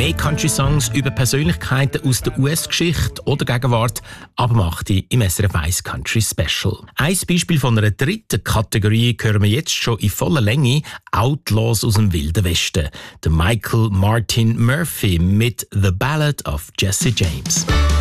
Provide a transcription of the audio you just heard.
Mehr Country-Songs über Persönlichkeiten aus der US-Geschichte oder Gegenwart ab 8 im SRF 1 Country Special. Ein Beispiel von einer dritten Kategorie hören wir jetzt schon in voller Länge: Outlaws aus dem Wilden Westen. Der Michael Martin Murphey mit The Ballad of Jesse James.